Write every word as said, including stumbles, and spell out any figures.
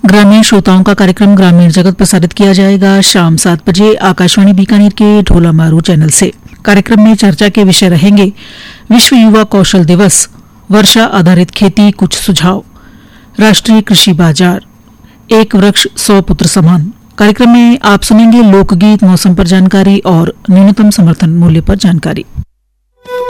ग्रामीण श्रोताओं का कार्यक्रम ग्रामीण जगत प्रसारित किया जाएगा शाम सात बजे आकाशवाणी बीकानेर के ढोला मारू चैनल से। कार्यक्रम में चर्चा के विषय रहेंगे विश्व युवा कौशल दिवस, वर्षा आधारित खेती, कुछ सुझाव, राष्ट्रीय कृषि बाजार, एक वृक्ष सौ पुत्र समान। कार्यक्रम में आप सुनेंगे लोकगीत, मौसम पर जानकारी और न्यूनतम समर्थन मूल्य पर जानकारी।